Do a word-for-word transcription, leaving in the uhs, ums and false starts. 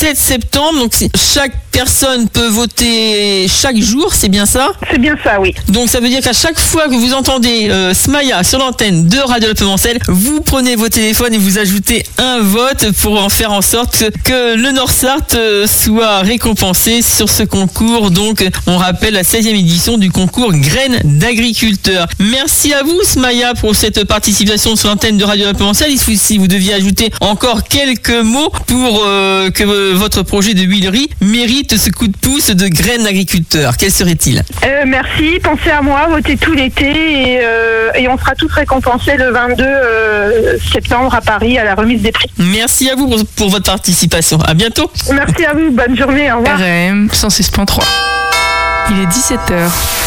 sept septembre. Donc chaque personne peut voter chaque jour, c'est bien ça? C'est bien ça, oui. Donc ça veut dire qu'à chaque fois que vous entendez euh, Smaya sur l'antenne de Radio La Pevancelle, vous prenez vos téléphones et vous ajoutez un vote pour en faire en sorte que le Nord-Sarthe euh, soit récompensé sur ce concours. Donc on rappelle la seizième édition du concours Graines d'agriculteurs. Merci à vous Smaya pour cette participation sur l'antenne de Radio La Pevancelle. Si vous deviez ajouter encore quelques mots pour euh, que euh, votre projet de huilerie mérite ce coup de pouce de Graines d'agriculteurs, quel serait-il? euh, Merci, pensez à moi, votez tout l'été et, euh, et on sera tous récompensés le vingt-deux euh, septembre à Paris à la remise des prix. Merci à vous pour, pour votre participation. À bientôt. Merci à vous, bonne journée, au revoir. R M cent six point trois. Il est dix-sept heures.